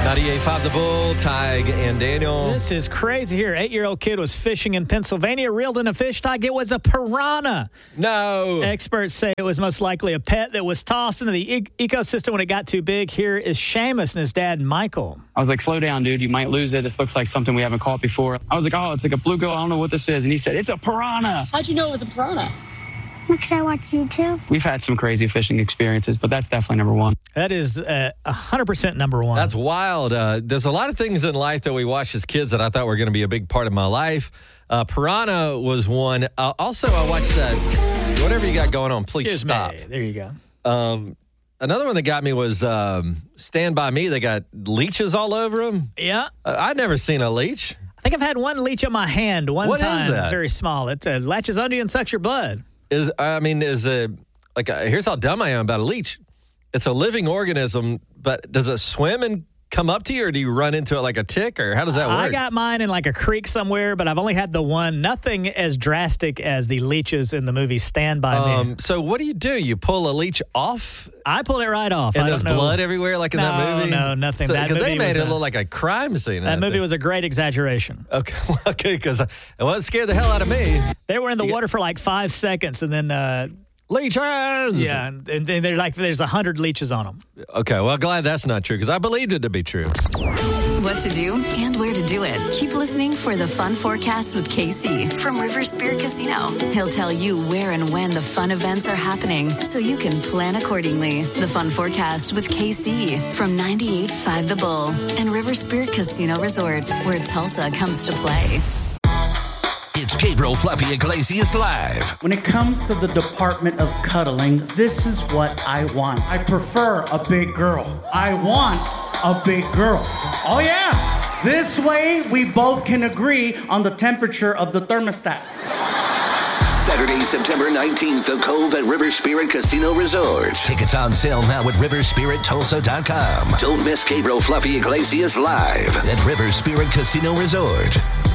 98.5 The Bull, Tig and Daniel. This is crazy here. 8-year-old kid was fishing in Pennsylvania, reeled in a fish, Tig. It was a piranha. No. Experts say it was most likely a pet that was tossed into the ecosystem when it got too big. Here is Seamus and his dad, Michael. I was like, slow down, dude. You might lose it. This looks like something we haven't caught before. I was like, oh, it's like a bluegill. I don't know what this is. And he said, it's a piranha. How'd you know it was a piranha? Because I watch YouTube. We've had some crazy fishing experiences, but that's definitely number one. That is 100% number one. That's wild. There's a lot of things in life that we watch as kids that I thought were going to be a big part of my life. Piranha was one. Also, I watched whatever you got going on, please Excuse stop. me. There you go. Another one that got me was Stand By Me. They got leeches all over them. Yeah. I'd never seen a leech. I think I've had one leech on my hand one What is time. that? Very small. It latches onto you and sucks your blood. Here's how dumb I am about a leech. It's a living organism, but does it swim and come up to you, or do you run into it like a tick, or how does that work? I got mine in like a creek somewhere, but I've only had the one. Nothing as drastic as the leeches in the movie Stand By Me. So what do? You pull a leech off? I pulled it right off. And I there's don't know. blood everywhere like in that movie? No, nothing. That Because they movie made was it look like a crime scene. That movie was a great exaggeration. Okay, because it wasn't scared the hell out of me. They were in the water for like 5 seconds, and then leeches. Yeah, and they're like there's 100 leeches on them. Okay, well, glad that's not true because I believed it to be true. What to do and where to do it. Keep listening for the Fun Forecast with KC from River Spirit Casino. He'll tell you where and when the fun events are happening so you can plan accordingly. The Fun Forecast with KC from 98.5 The Bull and River Spirit Casino Resort, where Tulsa comes to play. It's Gabriel Fluffy Iglesias Live. When it comes to the department of cuddling, this is what I want. I prefer a big girl. I want a big girl. Oh yeah! This way we both can agree on the temperature of the thermostat. Saturday, September 19th, The Cove at River Spirit Casino Resort. Tickets on sale now at riverspirittulsa.com. Don't miss Gabriel Fluffy Iglesias Live at River Spirit Casino Resort.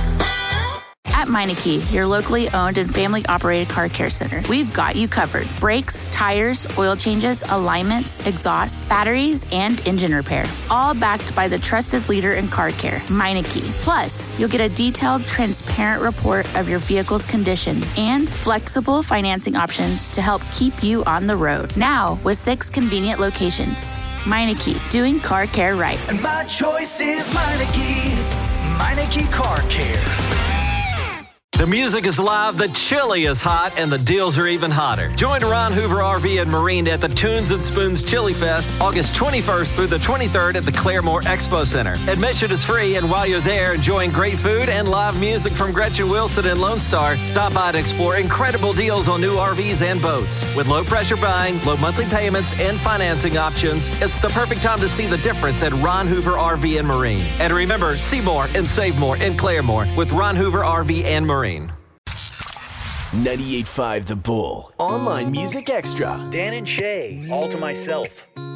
At Meineke, your locally owned and family-operated car care center, we've got you covered. Brakes, tires, oil changes, alignments, exhaust, batteries, and engine repair. All backed by the trusted leader in car care, Meineke. Plus, you'll get a detailed, transparent report of your vehicle's condition and flexible financing options to help keep you on the road. Now, with 6 convenient locations. Meineke, doing car care right. And my choice is Meineke. Meineke Car Care. The music is live, the chili is hot, and the deals are even hotter. Join Ron Hoover RV and Marine at the Tunes and Spoons Chili Fest, August 21st through the 23rd at the Claremore Expo Center. Admission is free, and while you're there enjoying great food and live music from Gretchen Wilson and Lone Star, stop by to explore incredible deals on new RVs and boats. With low-pressure buying, low monthly payments, and financing options, it's the perfect time to see the difference at Ron Hoover RV and Marine. And remember, see more and save more in Claremore with Ron Hoover RV and Marine. 98.5 The Bull. Online Music Extra. Dan and Shay, All to Myself.